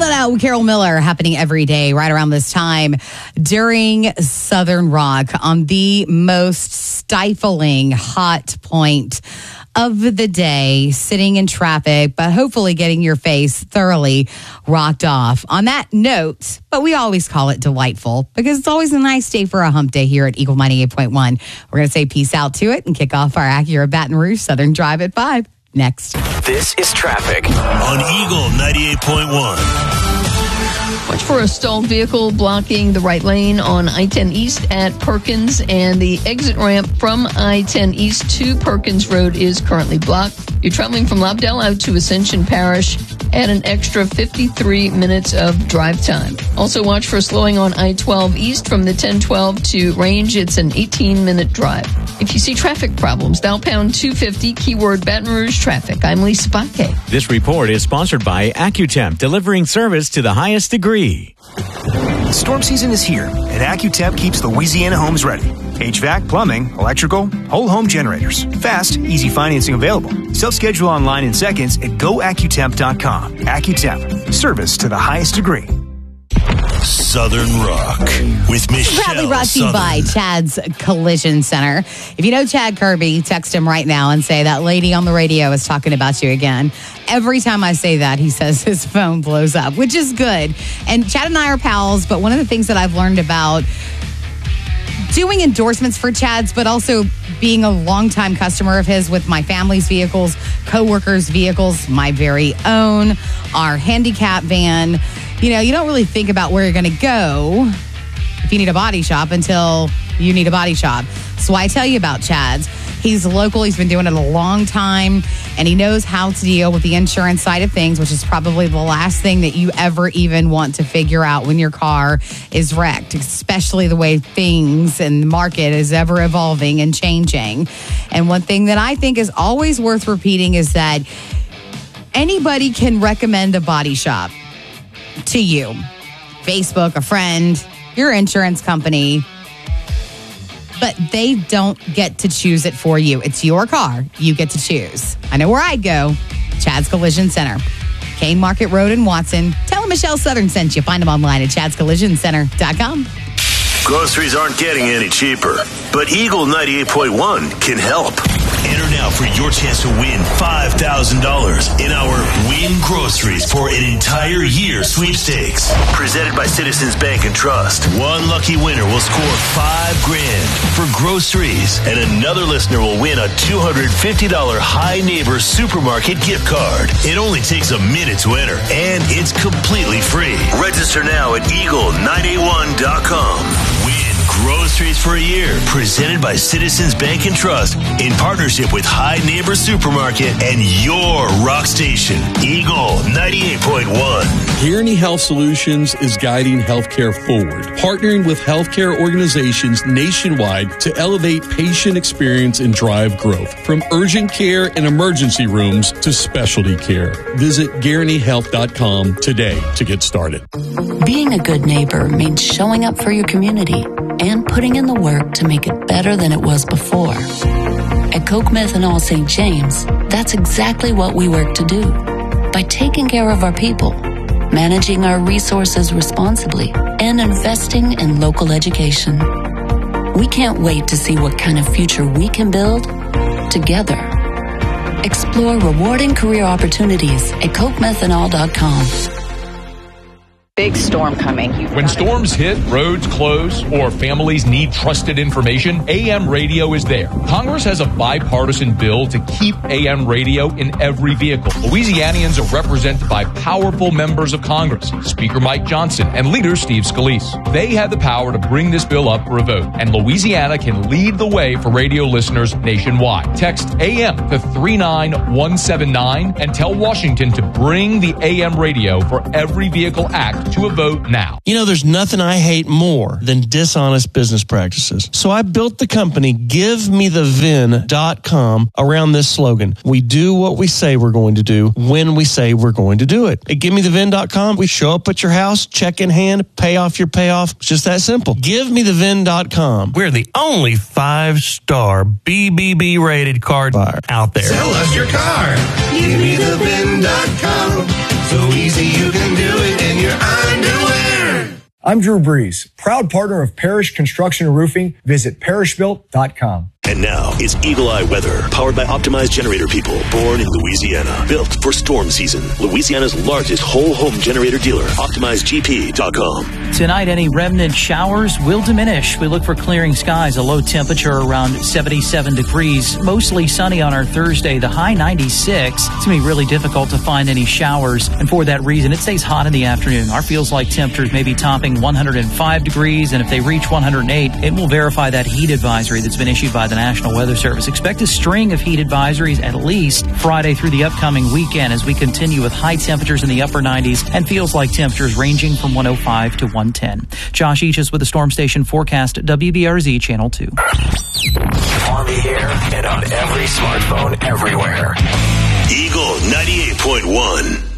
that out with Carol Miller, happening every day right around this time during Southern Rock on the most stifling hot point of the day, sitting in traffic, but hopefully getting your face thoroughly rocked off. On that note, but we always call it delightful because it's always a nice day for a hump day here at Eagle 98.1. We're going to say peace out to it and kick off our Acura Baton Rouge Southern Drive at 5. Next. This is traffic on Eagle 98.1. Watch for a stalled vehicle blocking the right lane on I-10 East at Perkins, and the exit ramp from I-10 East to Perkins Road is currently blocked. You're traveling from Lobdell out to Ascension Parish at an extra 53 minutes of drive time. Also watch for slowing on I-12 East from the 1012 to Range. It's an 18-minute drive. If you see traffic problems, dial pound 250, keyword Baton Rouge traffic. I'm Lisa Bakke. This report is sponsored by AccuTemp, delivering service to the highest degree. Storm season is here, and AccuTemp keeps Louisiana homes ready. HVAC, plumbing, electrical, whole home generators. Fast, easy financing available. Self-schedule online in seconds at goaccutemp.com. AccuTemp, service to the highest degree. Southern Rock with Michelle. Proudly brought to you by Chad's Collision Center. If you know Chad Kirby, text him right now and say that lady on the radio is talking about you again. Every time I say that, he says his phone blows up, which is good. And Chad and I are pals, but one of the things that I've learned about doing endorsements for Chad's, but also being a longtime customer of his with my family's vehicles, coworkers' vehicles, my very own, our handicap van. You know, you don't really think about where you're going to go if you need a body shop until you need a body shop. So I tell you about Chad's. He's local. He's been doing it a long time, and he knows how to deal with the insurance side of things, which is probably the last thing that you ever even want to figure out when your car is wrecked, especially the way things and the market is ever evolving and changing. And one thing that I think is always worth repeating is that anybody can recommend a body shop to you. Facebook, a friend, your insurance company, but they don't get to choose it for you. It's your car. You get to choose. I know where I'd go. Chad's Collision Center. Kane Market Road in Watson. Tell them Michelle Southern sent you. Find them online at chadscollisioncenter.com. Groceries aren't getting any cheaper, but Eagle 98.1 can help. Enter now for your chance to win $5,000 in our Win Groceries for an entire year sweepstakes. Presented by Citizens Bank and Trust. One lucky winner will score $5,000 for groceries, and another listener will win a $250 High Neighbor Supermarket gift card. It only takes a minute to enter, and it's completely free. Register now at eagle981.com. Win Groceries for a year, presented by Citizens Bank and Trust in partnership with High Neighbor Supermarket and your rock station, Eagle 98.1. Guarany Health Solutions is guiding healthcare forward, partnering with healthcare organizations nationwide to elevate patient experience and drive growth, from urgent care and emergency rooms to specialty care. Visit GuaranyHealth.com today to get started. Being a good neighbor means showing up for your community and putting in the work to make it better than it was before. At Coke Methanol St. James, that's exactly what we work to do. By taking care of our people, managing our resources responsibly, and investing in local education. We can't wait to see what kind of future we can build together. Explore rewarding career opportunities at CokeMethanol.com. Big storm coming. When storms hit, roads close, or families need trusted information, AM radio is there. Congress has a bipartisan bill to keep AM radio in every vehicle. Louisianians are represented by powerful members of Congress, Speaker Mike Johnson and Leader Steve Scalise. They have the power to bring this bill up for a vote, and Louisiana can lead the way for radio listeners nationwide. Text AM to 39179 and tell Washington to bring the AM radio for every vehicle act to a vote now. You know, there's nothing I hate more than dishonest business practices. So I built the company GiveMeTheVin.com around this slogan. We do what we say we're going to do when we say we're going to do it. At GiveMeTheVin.com, we show up at your house, check in hand, pay off your payoff. It's just that simple. GiveMeTheVin.com. We're the only 5-star BBB rated car buyer out there. Sell us your car. GiveMeTheVin.com. So easy you can do it and I'm Drew Brees, proud partner of Parrish Construction and Roofing. Visit parrishbuilt.com. And now it's Eagle Eye Weather, powered by Optimized Generator People, born in Louisiana, built for storm season. Louisiana's largest whole home generator dealer, OptimizedGP.com. Tonight, any remnant showers will diminish. We look for clearing skies, a low temperature around 77 degrees. Mostly sunny on our Thursday, the high 96. It's going to be really difficult to find any showers. And for that reason, it stays hot in the afternoon. Our feels like temperatures may be topping 105 degrees. And if they reach 108, it will verify that heat advisory that's been issued by the National Weather Service. Expect a string of heat advisories at least Friday through the upcoming weekend as we continue with high temperatures in the upper 90s and feels like temperatures ranging from 105 to 110. Josh Eaches with the Storm Station forecast at WBRZ Channel 2. On the air and on every smartphone everywhere. Eagle 98.1.